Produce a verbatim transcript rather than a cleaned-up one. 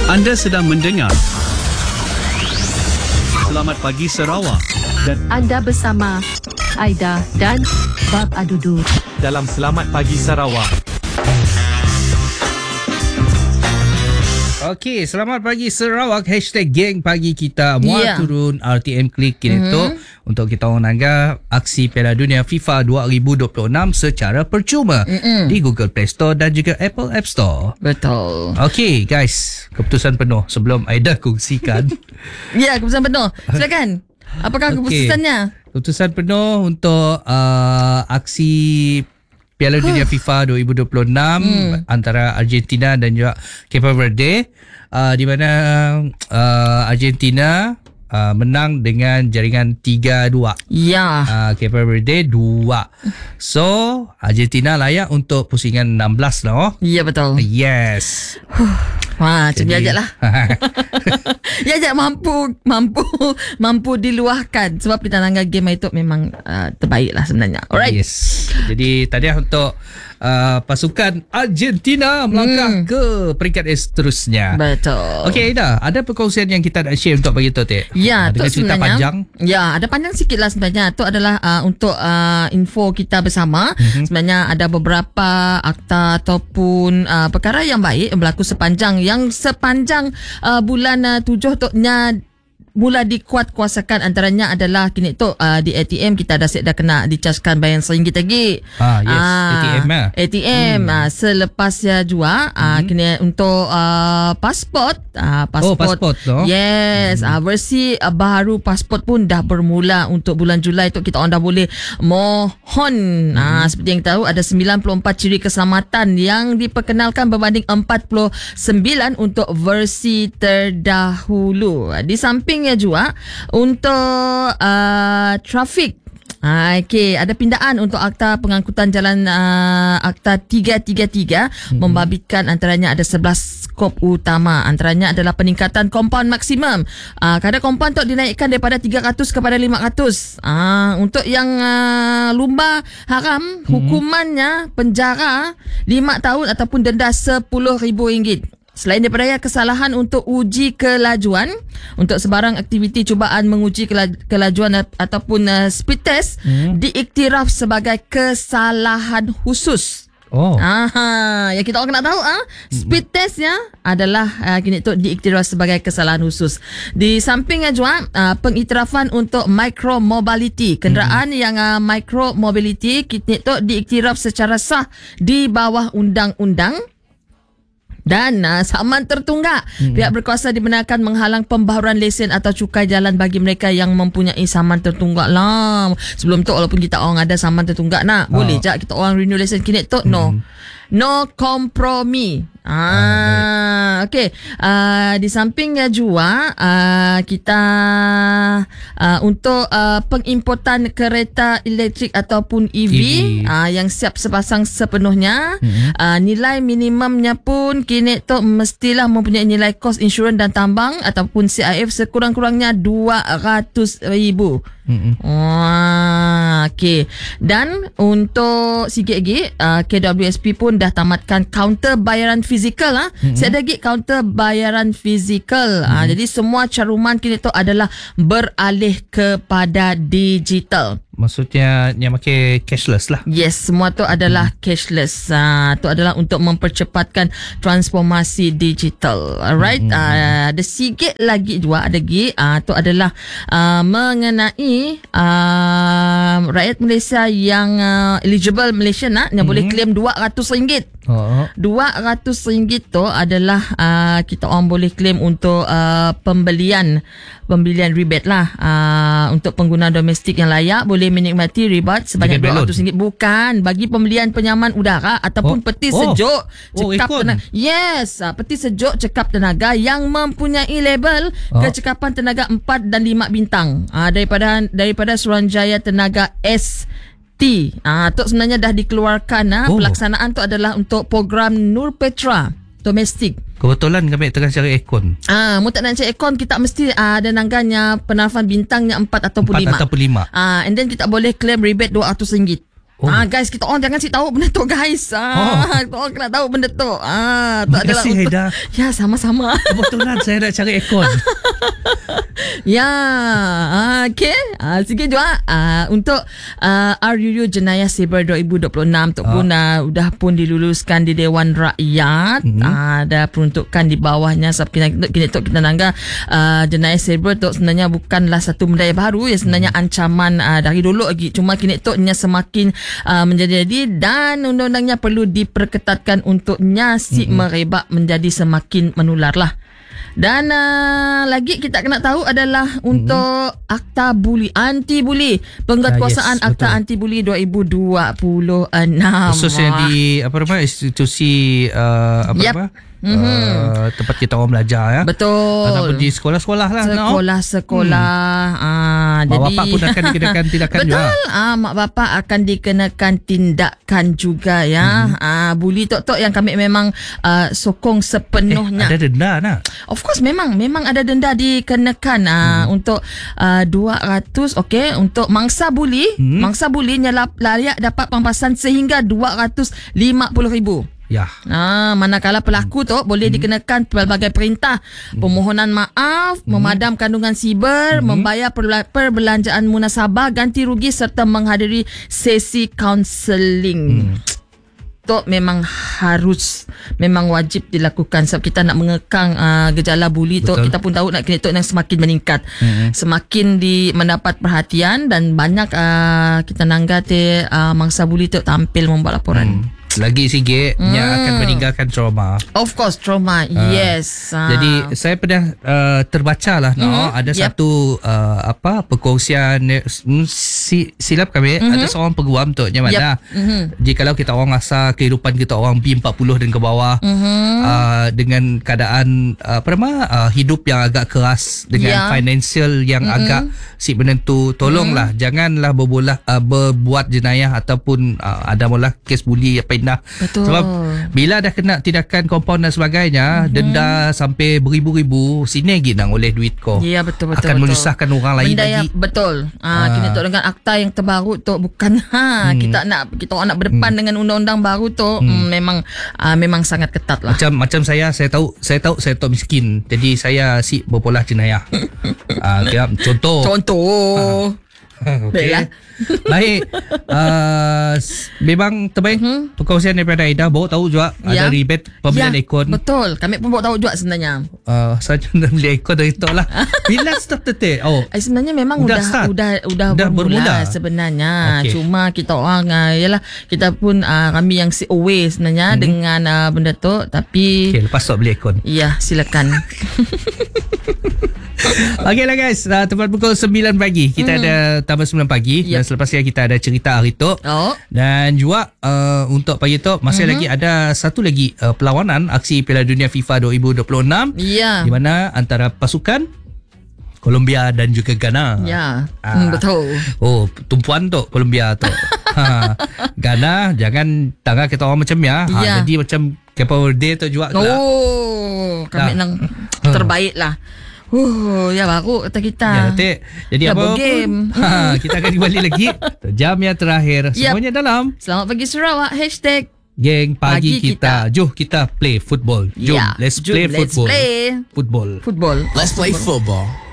Anda sedang mendengar Selamat Pagi Sarawak dan anda bersama Aida dan Bab Adudu dalam Selamat Pagi Sarawak. Okey, selamat pagi Sarawak. Hashtag geng pagi kita. Muat yeah. turun R T M Klik kini mm-hmm. tu untuk kita orang nanggah aksi Piala Dunia FIFA dua ribu dua puluh enam secara percuma mm-hmm. di Google Play Store dan juga Apple App Store. Betul. Okey guys, keputusan penuh sebelum Aida kongsikan. Ya, keputusan penuh. Silakan. Apakah okay. keputusannya? Keputusan penuh untuk uh, aksi Piala Dunia huh. FIFA dua ribu dua puluh enam hmm. antara Argentina dan juga Cape Verde, uh, di mana uh, Argentina uh, menang dengan jaringan tiga dua. Ya. Uh, Cape Verde dua. So, Argentina layak untuk pusingan enam belas lah. Oh. Ya, betul. Yes. Wah, macam biar lah. Ya, ajak mampu mampu mampu diluahkan sebab pertandingan game itu memang uh, terbaik lah sebenarnya. Alright. Yes. Jadi tadi untuk uh, pasukan Argentina melangkah hmm. ke peringkat seterusnya. Betul. Okey Aida, ada perkongsian yang kita nak share untuk bagi tahu tak? Ya, ada cerita panjang. Ya, ada panjang sikit lah sebenarnya. Itu adalah uh, untuk uh, info kita bersama. Mm-hmm. Sebenarnya ada beberapa akta ataupun uh, perkara yang baik berlaku sepanjang yang sepanjang uh, bulan uh, tujuh tu nya mula dikuat-kuasakan. Antaranya adalah kini tu uh, di A T M kita dah dah kena dicaskan bayan seringgit lagi. Ah yes, uh, A T M lah. A T M hmm. uh, selepas ya jua uh, hmm. kini untuk uh, pasport uh, pasport. Oh, pasport tu. Yes, hmm. uh, versi uh, baru pasport pun dah bermula untuk bulan Julai tu kita orang dah boleh mohon. Hmm. Uh, seperti yang tahu ada sembilan puluh empat ciri keselamatan yang diperkenalkan berbanding empat puluh sembilan untuk versi terdahulu. Di samping juga untuk uh, trafik. Ha, okay. Ada pindaan untuk akta pengangkutan jalan uh, akta tiga tiga tiga mm-hmm. membabitkan antaranya ada sebelas skop utama. Antaranya adalah peningkatan kompaun maksimum. Uh, kadar kompaun tu dinaikkan daripada tiga ratus kepada lima ratus. Uh, untuk yang uh, lumba haram, mm-hmm. hukumannya penjara lima tahun ataupun denda sepuluh ribu ringgit. Selain daripada kesalahan untuk uji kelajuan, untuk sebarang aktiviti cubaan menguji kelajuan ataupun uh, speed test hmm. diiktiraf sebagai kesalahan khusus. Oh. Aha, yang kita orang kena tahu ah, speed testnya adalah uh, kini tu diiktiraf sebagai kesalahan khusus. Di sampingnya juga uh, pengiktirafan untuk micro mobility. Kenderaan hmm. yang uh, micro mobility kini tu diiktiraf secara sah di bawah undang-undang. Dan uh, saman tertunggak. Hmm. Pihak berkuasa dibenarkan menghalang pembaharuan lesen atau cukai jalan bagi mereka yang mempunyai saman tertunggak lah. Sebelum tu walaupun kita orang ada saman tertunggak nak, oh. boleh je kita orang renew lesen kini tu. Hmm. No. No kompromi. Ah, okey. Uh, di sampingnya juga uh, kita uh, untuk uh, pengimportan kereta elektrik ataupun E V, E V. Uh, yang siap sepasang sepenuhnya, mm-hmm. uh, nilai minimumnya pun kini tu mestilah mempunyai nilai kos insurans dan tambang ataupun C I F sekurang-kurangnya dua ratus ribu. Mm-hmm. Wah, okey. Dan untuk sikit lagi uh, K W S P pun dah tamatkan kaunter bayaran fizikal lah. Mm-hmm. Saya ada lagi kaunter bayaran fizikal. Mm-hmm. Uh, jadi semua caruman kini tu adalah beralih kepada digital. Maksudnya yang pakai cashless lah. Yes, semua tu adalah hmm. cashless. Uh, tu adalah untuk mempercepatkan transformasi digital. Alright. Hmm. Uh, ada sikit lagi juga ada lagi. Uh, tu adalah uh, mengenai uh, rakyat Malaysia yang uh, eligible Malaysian uh, yang hmm. boleh claim dua ratus ringgit. Oh. dua ratus ringgit tu adalah uh, kita orang boleh claim untuk uh, pembelian pembelian rebate lah. Uh, untuk pengguna domestik yang layak boleh menikmati rebate sebanyak dua ratus ringgit. Bukan, bagi pembelian penyaman udara ataupun oh. peti oh. sejuk oh, cekap tenaga. Yes, uh, peti sejuk cekap tenaga yang mempunyai label oh. kecekapan tenaga empat dan lima bintang uh, daripada daripada Suruhanjaya Tenaga S T. Ah, tu sebenarnya dah dikeluarkan. Ah. Oh. Pelaksanaan tu adalah untuk program Nur Petra domestik. Kebetulan kami tengah cari aircon. Ah, mu tak nak cari aircon, kita mesti ah, ada nangganya penarafan bintangnya empat ataupun lima. empat ataupun lima. Ah, and then kita boleh claim rebate dua ratus ringgit. Oh. Ah guys, kita orang jangan si tahu benda tu guys. Ah, oh. Kita orang kena tahu benda tu. Ah, tu Terima adalah kasih, untuk Haida. Ya, sama-sama. Kebetulan saya nak cari aircon. Ya, ah, okay. Ah, sikit juga ah, untuk ah, R U U Jenayah Siber dua ribu dua puluh enam tu pun ah. ah, dah pun diluluskan di Dewan Rakyat. Mm-hmm. Ah, ada peruntukan di bawahnya. Sebab kini, kini tu kita nanggah ah, Jenayah Siber tu sebenarnya bukanlah satu benda yang baru. Ya, sebenarnya mm-hmm. ancaman ah, dari dulu lagi. Cuma kini tu semakin ah, menjadi-jadi dan undang-undangnya perlu diperketatkan untuknya si mm-hmm. merebak menjadi semakin menular lah. Dan uh, lagi kita kena tahu adalah untuk hmm. Akta Buli, Anti Buli, Penguatkuasaan ah, yes, Akta betul. Anti Buli dua ribu dua puluh enam. Khususnya di apa nama institusi uh, apa yep. nama Mm-hmm. uh, tempat kita orang belajar ya. Betul. Ataupun di sekolah-sekolah lah. Sekolah-sekolah. Hmm. Ah, mak jadi bapak pun akan dikenakan tindakan betul. juga. Betul. Ah, mak bapak akan dikenakan tindakan juga ya. Hmm. Ah, buli tok-tok yang kami memang uh, sokong sepenuhnya. Eh, ada denda nak? Of course memang memang ada denda dikenakan ah, hmm. untuk uh, dua ratus okey untuk mangsa buli, hmm. mangsa buli nyelap layak dapat pampasan sehingga dua ratus lima puluh ribu. Ya. Ah, manakala pelaku tu boleh hmm. dikenakan pelbagai perintah, hmm. permohonan maaf, hmm. memadam kandungan siber, hmm. membayar perbelanjaan munasabah, ganti rugi serta menghadiri sesi kaunseling. Hmm. Tu memang harus, memang wajib dilakukan sebab kita nak mengekang uh, gejala buli tu. Kita pun tahu nak kini tu yang semakin meningkat, hmm. semakin di mendapat perhatian dan banyak uh, kita nanggati uh, mangsa buli tu tampil membuat laporan. Hmm. Lagi sikit hmm. yang akan meninggalkan trauma. Of course trauma. Uh, yes. Uh. Jadi saya pernah uh, terbaca lah mm-hmm. no, ada yep. satu uh, apa perkongsian si, silap kami mm-hmm. ada seorang peguam tu yang mana yep. mm-hmm. jikalau kita orang rasa kehidupan kita orang B empat puluh dan ke bawah mm-hmm. uh, dengan keadaan uh, apa nama uh, hidup yang agak keras dengan yeah. financial yang mm-hmm. agak si menentu, tolonglah mm-hmm. janganlah berbolah uh, berbuat jenayah ataupun uh, ada mula kes buli apa dah. Betul. Sebab bila dah kena tindakan kompaun dan sebagainya, mm-hmm. denda sampai beribu-ribu, sini lagi nak oleh duit kau. Ya, betul betul. Akan betul. menyusahkan orang lain benda lagi. Yang, betul. Ah, ah. Kini tu dengan akta yang terbaru tu bukan ha hmm. kita nak kita orang nak berdepan hmm. dengan undang-undang baru tu hmm. mm, memang ah, memang sangat ketat lah. Macam macam saya saya tahu saya tahu saya tahu miskin. Jadi saya si berpolah jenayah. ah, kira, contoh. Contoh. Ah. Okay. Baik. uh, Memang terbaik hmm? perkongsian daripada Aida. Bawa tahu juga ya. Ada rebate pembelian ya, aircon. Betul. Kami pun bawa tahu juga sebenarnya. uh, Saya nak beli aircon dari tu lah. Bila start tetek? Oh, eh, sebenarnya memang udah Udah udah, udah, udah bermula, bermula sebenarnya. Okay. Cuma kita orang uh, yalah, kita pun uh, kami yang si away sebenarnya hmm. dengan uh, benda tu. Tapi okay, lepas tu beli aircon. Ya, silakan. Okey lah guys, uh, tepat pukul sembilan pagi kita hmm. ada tambah sembilan pagi yep. dan selepas ni kita ada cerita hari tu. Oh. Dan juga uh, untuk pagi tu masih hmm. lagi ada satu lagi uh, perlawanan aksi Piala Dunia FIFA dua ribu dua puluh enam yeah. di mana antara pasukan Colombia dan juga Ghana. Ya. Ah. Hmm, betul. Oh, tumpuan tu Colombia tu. ha. Ghana jangan tangga kita orang macam ya. Ha, yeah. Jadi macam Cape Verde tu juga. Oh, kami nang terbaik lah. Uh, ya baru kata kita. Ya, nanti jadi ya, apa game. Pun, ha, kita akan kembali lagi jam yang terakhir. Yep. Semuanya dalam Selamat Pagi Sarawak Hashtag Geng Pagi, Pagi kita. kita Jom kita play football. Jom, yeah. let's Jom, play let's football. Play Football. Football. Let's play football.